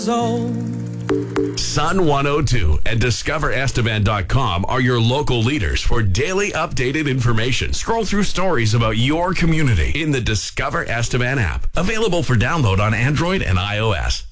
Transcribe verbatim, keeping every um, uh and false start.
Sun one oh two and discover esteban dot com are your local leaders for daily updated information. Scroll through stories about your community in the Discover Esteban app. Available for download on Android and iOS.